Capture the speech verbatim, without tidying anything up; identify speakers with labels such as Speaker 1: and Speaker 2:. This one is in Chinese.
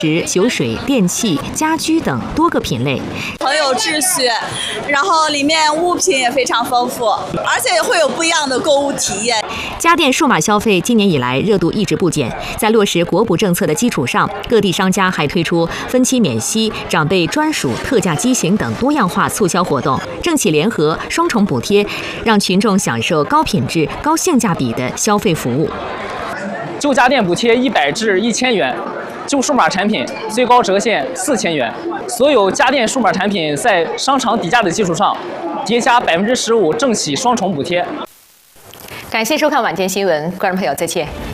Speaker 1: 食、酒水、电器、家居等多个品类，
Speaker 2: 很有秩序，然后里面物品也非常丰富，而且也会有不一样的购物体验。
Speaker 1: 家电数码消费今年以来热度一直不减，在落实国补政策的基础上，各地商家还推出分期免息、长辈专属特价机型等多样化促销活动，政企联合、双重补贴，让群众享受高品质、高性价比的消费服务。
Speaker 3: 旧家电补贴一百至一千元。旧数码产品最高折现四千元，所有家电数码产品在商场底价的基础上，叠加百分之十五政企双重补贴。
Speaker 1: 感谢收看晚间新闻，观众朋友再见。